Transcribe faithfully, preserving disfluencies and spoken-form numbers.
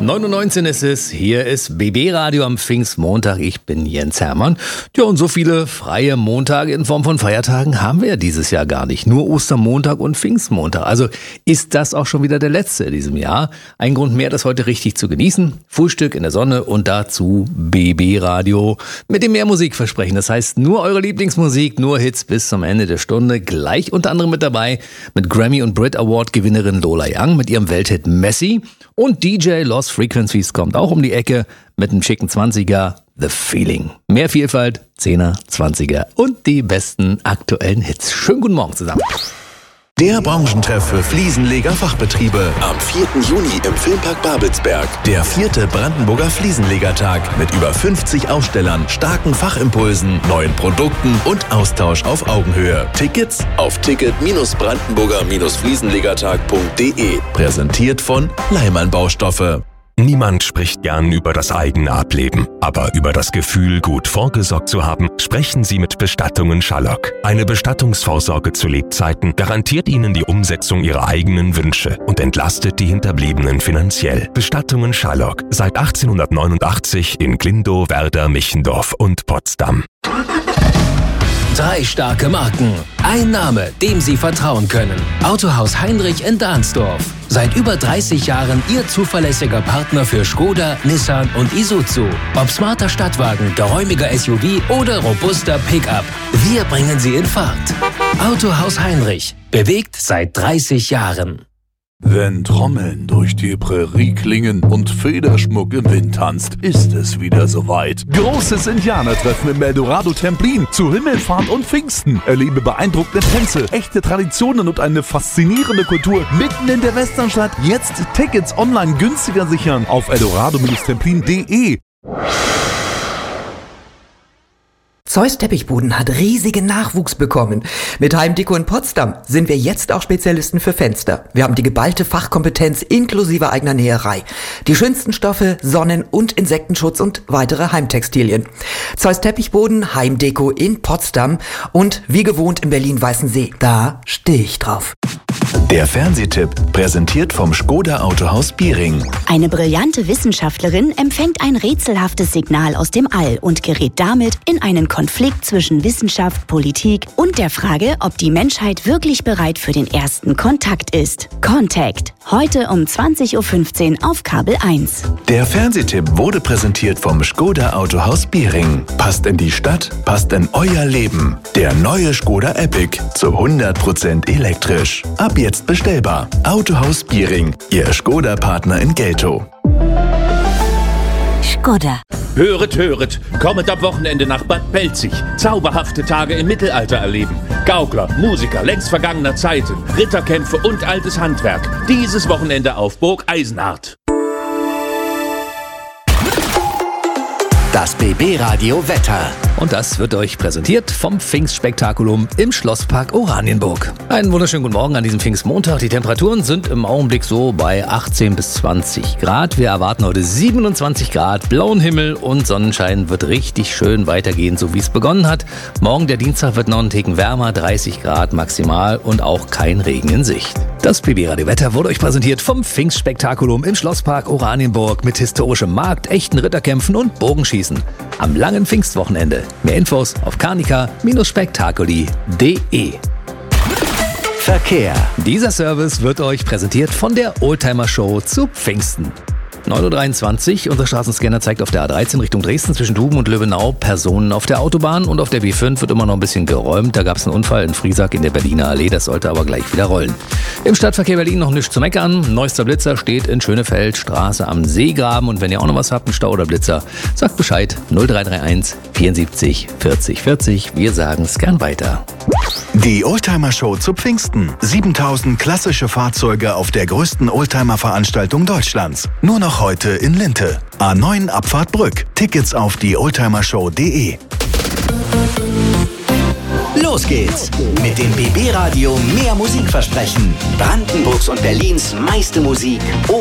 neun Uhr neunzehn ist es, hier ist B B Radio am Pfingstmontag. Ich bin Jens Hermann. Ja, und so viele freie Montage in Form von Feiertagen haben wir ja dieses Jahr gar nicht. Nur Ostermontag und Pfingstmontag. Also ist das auch schon wieder der letzte in diesem Jahr. Ein Grund mehr, das heute richtig zu genießen. Frühstück in der Sonne und dazu B B Radio mit dem Mehrmusikversprechen. Das heißt, nur eure Lieblingsmusik, nur Hits bis zum Ende der Stunde. Gleich unter anderem mit dabei mit Grammy- und Brit Award-Gewinnerin Lola Young mit ihrem Welthit Messi. Und D J Lost Frequencies kommt auch um die Ecke mit einem schicken zwanziger, The Feeling. Mehr Vielfalt, zehner, zwanziger und die besten aktuellen Hits. Schönen guten Morgen zusammen. Der Branchentreff für Fliesenleger-Fachbetriebe am vierten Juni im Filmpark Babelsberg. Der vierte Brandenburger Fliesenlegertag mit über fünfzig Ausstellern, starken Fachimpulsen, neuen Produkten und Austausch auf Augenhöhe. Tickets auf ticket brandenburger fliesenlegertag punkt de. Präsentiert von Leimann Baustoffe. Niemand spricht gern über das eigene Ableben, aber über das Gefühl, gut vorgesorgt zu haben, sprechen Sie mit Bestattungen Schallock. Eine Bestattungsvorsorge zu Lebzeiten garantiert Ihnen die Umsetzung Ihrer eigenen Wünsche und entlastet die Hinterbliebenen finanziell. Bestattungen Schallock, seit achtzehnhundertneunundachtzig in Glindow, Werder, Michendorf und Potsdam. Drei starke Marken. Ein Name, dem Sie vertrauen können. Autohaus Heinrich in Dahnsdorf. Seit über dreißig Jahren Ihr zuverlässiger Partner für Skoda, Nissan und Isuzu. Ob smarter Stadtwagen, geräumiger S U V oder robuster Pickup. Wir bringen Sie in Fahrt. Autohaus Heinrich. Bewegt seit dreißig Jahren. Wenn Trommeln durch die Prärie klingen und Federschmuck im Wind tanzt, ist es wieder soweit. Großes Indianertreffen im Eldorado Templin zu Himmelfahrt und Pfingsten. Erlebe beeindruckende Tänze, echte Traditionen und eine faszinierende Kultur mitten in der Westernstadt. Jetzt Tickets online günstiger sichern auf eldorado templin punkt de. Zeus Teppichboden hat riesigen Nachwuchs bekommen. Mit Heimdeko in Potsdam sind wir jetzt auch Spezialisten für Fenster. Wir haben die geballte Fachkompetenz inklusive eigener Näherei. Die schönsten Stoffe, Sonnen- und Insektenschutz und weitere Heimtextilien. Zeus Teppichboden, Heimdeko in Potsdam und wie gewohnt in Berlin-Weißensee. Da stehe ich drauf. Der Fernsehtipp, präsentiert vom Skoda Autohaus Biering. Eine brillante Wissenschaftlerin empfängt ein rätselhaftes Signal aus dem All und gerät damit in einen Konflikt zwischen Wissenschaft, Politik und der Frage, ob die Menschheit wirklich bereit für den ersten Kontakt ist. Contact. Heute um zwanzig Uhr fünfzehn auf Kabel eins. Der Fernsehtipp wurde präsentiert vom Skoda Autohaus Biering. Passt in die Stadt, passt in euer Leben. Der neue Skoda Epic zu hundert Prozent elektrisch. Ab jetzt bestellbar. Autohaus Biering, Ihr Skoda-Partner in Geltow. Skoda. Höret, höret, kommet am Wochenende nach Bad Belzig. Zauberhafte Tage im Mittelalter erleben. Gaukler, Musiker längst vergangener Zeiten, Ritterkämpfe und altes Handwerk. Dieses Wochenende auf Burg Eisenhardt. Das B B Radio Wetter. Und das wird euch präsentiert vom Pfingstspektakulum im Schlosspark Oranienburg. Einen wunderschönen guten Morgen an diesem Pfingstmontag. Die Temperaturen sind im Augenblick so bei achtzehn bis zwanzig Grad. Wir erwarten heute siebenundzwanzig Grad, blauen Himmel und Sonnenschein. Wird richtig schön weitergehen, so wie es begonnen hat. Morgen, der Dienstag, wird noch einen Ticken wärmer, dreißig Grad maximal und auch kein Regen in Sicht. Das B B Radio Wetter wurde euch präsentiert vom Pfingstspektakulum im Schlosspark Oranienburg mit historischem Markt, echten Ritterkämpfen und Bogenschießen. Am langen Pfingstwochenende. Mehr Infos auf carnica spektakuli punkt de. Verkehr. Dieser Service wird euch präsentiert von der Oldtimer Show zu Pfingsten. neun Uhr dreiundzwanzig, unser Straßenscanner zeigt auf der A dreizehn Richtung Dresden zwischen Duben und Löwenau Personen auf der Autobahn und auf der B fünf wird immer noch ein bisschen geräumt. Da gab es einen Unfall in Friesack in der Berliner Allee, das sollte aber gleich wieder rollen. Im Stadtverkehr Berlin noch nichts zu meckern. Neuester Blitzer steht in Schönefeld, Straße am Seegraben und wenn ihr auch noch was habt, einen Stau oder Blitzer, sagt Bescheid null drei drei eins vierundsiebzig vierzig vierzig. Wir sagen es gern weiter. Die Oldtimer Show zu Pfingsten. siebentausend klassische Fahrzeuge auf der größten Oldtimer-Veranstaltung Deutschlands. Nur noch heute in Linte. A neun Abfahrt Brück. Tickets auf die oldtimer show punkt de. Los geht's mit dem B B Radio Mehr Musikversprechen. Brandenburgs und Berlins meiste Musik.